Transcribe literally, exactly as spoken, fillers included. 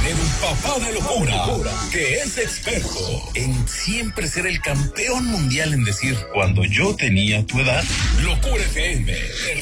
el papá de locura, que es experto en siempre ser el campeón mundial en decir, cuando yo tenía tu edad, Locura F M.